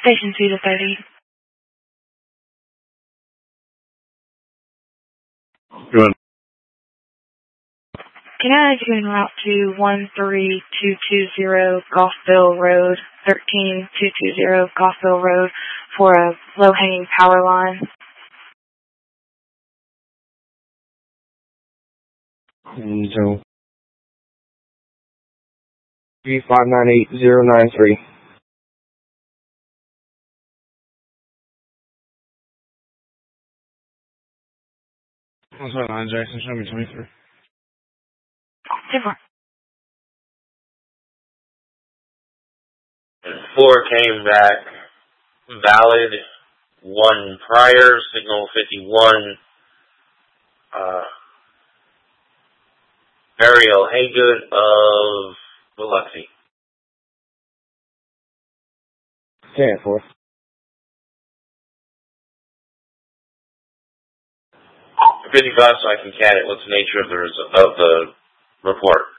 Station 2 to 30. Good. Can I have you en route to 13220 Goffville Road, 13220 Goffville Road for a low-hanging power line? So 3598093. What's that line, Jackson? Show me 23. Different. 4 came back valid. 1 prior, signal 51. Burial Haygood of Biloxi. 10-4. 55, so I can cat it. What's the nature of the report?